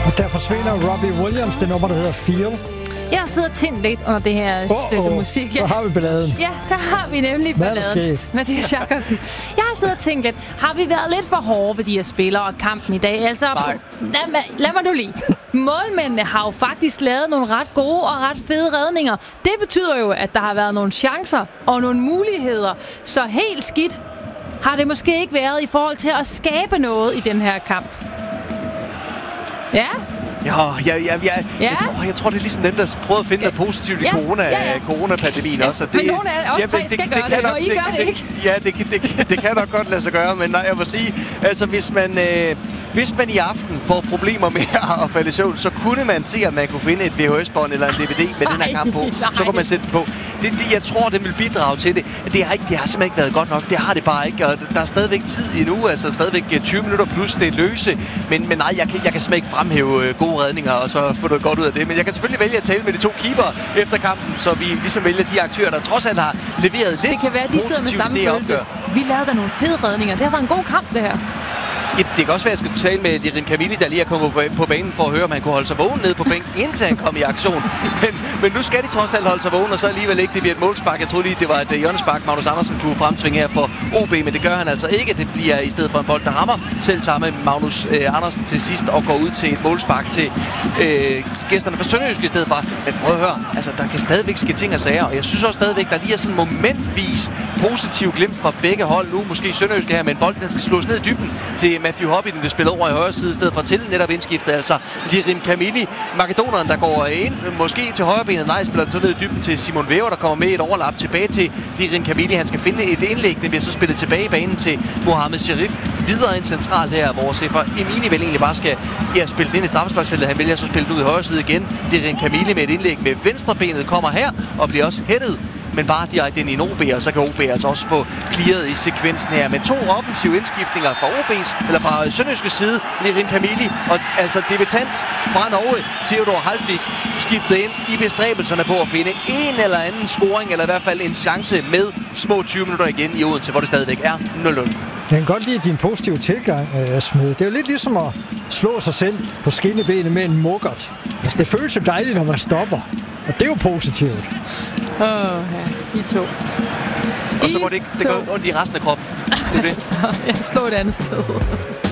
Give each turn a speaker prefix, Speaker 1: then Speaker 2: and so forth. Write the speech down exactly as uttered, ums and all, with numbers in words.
Speaker 1: Og der forsvinder Robbie Williams, det nummer, der hedder Feel.
Speaker 2: Jeg sidder tændt lidt under det her
Speaker 1: oh,
Speaker 2: stykke
Speaker 1: oh,
Speaker 2: musik. Ja.
Speaker 1: Så har vi balladen.
Speaker 2: Ja, der har vi nemlig
Speaker 1: Hvad
Speaker 2: balladen. Mathias Jakobsen. Jeg har siddet og tænkt lidt, har vi været lidt for hårde ved de her spillere og kampen i dag? Altså, lad, mig, lad mig nu lige. Målmændene har jo faktisk lavet nogle ret gode og ret fede redninger. Det betyder jo, at der har været nogle chancer og nogle muligheder. Så helt skidt har det måske ikke været i forhold til at skabe noget i den her kamp. Ja.
Speaker 3: Ja, ja, ja, ja.
Speaker 2: ja.
Speaker 3: Jeg, tror, jeg tror, det er ligesom dem, der prøver at finde noget positivt i
Speaker 2: ja.
Speaker 3: corona,
Speaker 2: ja, ja.
Speaker 3: coronapandemien
Speaker 2: ja.
Speaker 3: også. Det,
Speaker 2: men nogle af os ja, tre
Speaker 3: det,
Speaker 2: skal
Speaker 3: det,
Speaker 2: gøre
Speaker 3: det,
Speaker 2: det,
Speaker 3: det
Speaker 2: og I
Speaker 3: det,
Speaker 2: gør det, det ikke.
Speaker 3: Ja, det, det, det, det kan nok godt lade sig gøre, men nej, jeg må sige, altså hvis man, øh, hvis man i aften får problemer med at falde i søvn, så kunne man se, at man kunne finde et V H S-bånd eller en D V D med den her kamp på. Så kunne man sætte den på. Det, det, jeg tror, det vil bidrage til det. Det har, ikke, det har simpelthen ikke været godt nok. Det har det bare ikke, og der er stadigvæk tid endnu, altså stadigvæk tyve minutter plus det løse. Men, men nej, jeg kan, jeg kan simpelthen ikke fremhæve gode redninger, og så få noget godt ud af det. Men jeg kan selvfølgelig vælge at tale med de to keeper efter kampen, så vi ligesom vælger de aktører, der trods alt har leveret lidt.
Speaker 2: Det kan være, at de sidder med samme følelse. Vi lavede da nogle fede redninger. Det har været en god kamp, det her.
Speaker 3: Ja, det kan også være, at jeg skal tale med Lirim Kamili, der lige er kommet på banen for at høre, om han kunne holde sig vågen nede på bænken, indtil han kom i aktion. Men, men nu skal de trods alt holde sig vågen, og så alligevel ikke. Det bliver et målspark. Jeg troede lige, det var et hjørnespark, Magnus Andersen kunne fremtvinge her for O B, men det gør han altså ikke. Det bliver i stedet for en bold, der rammer selv samme Magnus øh, Andersen til sidst og går ud til et målspark til øh, gæsterne fra Sønderjysk i stedet for. Men prøv at høre, altså der kan stadigvæk ske ting og sager, og jeg synes også stadigvæk, der lige er sådan momentvis positiv glimt fra begge hold nu. Måske Sønderjysk her, men bolden den skal slås ned i dybden til Matthew Hobby, den vil spille over i højre side i stedet for til netop indskiftet. Altså Lirim Kamili, makedoneren, der går ind, måske til højre benet. Nej, spiller den så ned i dybden til Simon Væver, der kommer med et overlap tilbage til Lirim Kamili. Han skal finde et indlæg. Den bliver så spillet tilbage i banen til Mohamed Sharif. Videre ind centralt her, hvor Sefer Emini vel egentlig bare skal ja, spille den ind i straffesparksfeltet. Han vælger så spille den ud i højre side igen. Lirim Kamili med et indlæg med venstre benet kommer her og bliver også hættet, men bare direkte ind i en O B, og så kan O B altså også få clearet i sekvensen her. Med to offensive indskiftninger fra O B's, eller fra Sønderjyske side, Lirim Kamili, og altså debutant fra Norge, Theodor Halvik, skiftet ind i bestræbelserne på at finde en eller anden scoring, eller i hvert fald en chance med små tyve minutter igen i Odense, hvor det stadigvæk er nul nul.
Speaker 1: Jeg kan godt lide din positive tilgang, uh, Smed. Det er jo lidt ligesom at slå sig selv på skinnebenet med en muggert. Altså, det føles jo dejligt, når man stopper. Og det er jo positivt.
Speaker 2: Åh, oh, ja. I to.
Speaker 3: Og så går det ikke, det går ondt i resten af kroppen. Det er det.
Speaker 2: Jeg slår et andet sted.